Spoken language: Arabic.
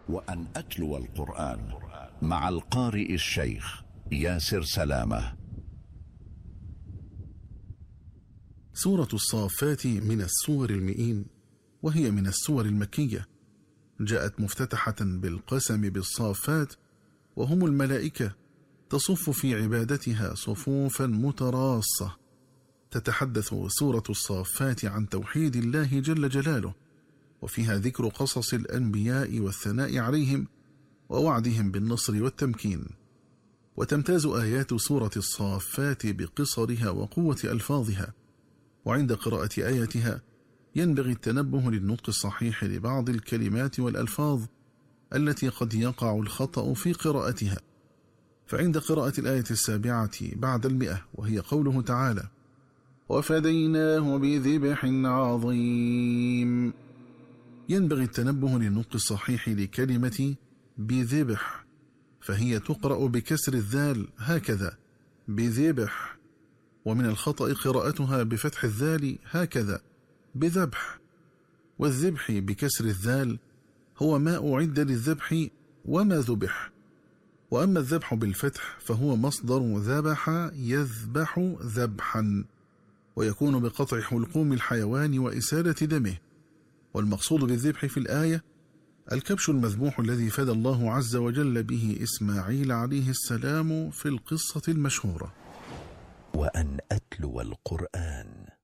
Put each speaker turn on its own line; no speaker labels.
وأن أتلو القرآن مع القارئ الشيخ ياسر سلامة.
سورة الصافات من السور المئين، وهي من السور المكية. جاءت مفتتحة بالقسم بالصافات، وهم الملائكة تصف في عبادتها صفوفا متراصة. تتحدث سورة الصافات عن توحيد الله جل جلاله، وفيها ذكر قصص الأنبياء والثناء عليهم ووعدهم بالنصر والتمكين. وتمتاز آيات سورة الصافات بقصرها وقوة ألفاظها، وعند قراءة آياتها ينبغي التنبه للنطق الصحيح لبعض الكلمات والألفاظ التي قد يقع الخطأ في قراءتها. فعند قراءة الآية 7 بعد 100، وهي قوله تعالى: وفديناه بذبح عظيم، ينبغي التنبه للنطق الصحيح لكلمة بذبح، فهي تقرأ بكسر الذال هكذا بذبح، ومن الخطأ قراءتها بفتح الذال هكذا بذبح. والذبح بكسر الذال هو ما أعد للذبح وما ذبح، وأما الذبح بالفتح فهو مصدر ذبح يذبح ذبحا، ويكون بقطع حلقوم الحيوان وإسالة دمه. والمقصود بالذبح في الآية الكبش المذبوح الذي فدى الله عز وجل به إسماعيل عليه السلام في القصة المشهورة.
وأن أتلو القرآن